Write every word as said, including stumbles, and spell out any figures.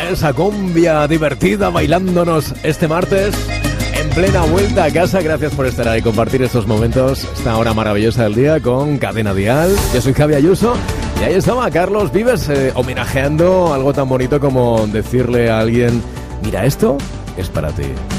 esa cumbia divertida bailándonos este martes en plena vuelta a casa. Gracias por estar ahí, compartir estos momentos, esta hora maravillosa del día con Cadena Dial. Yo soy Javi Ayuso y ahí estaba Carlos Vives eh, homenajeando algo tan bonito como decirle a alguien: mira, esto es para ti.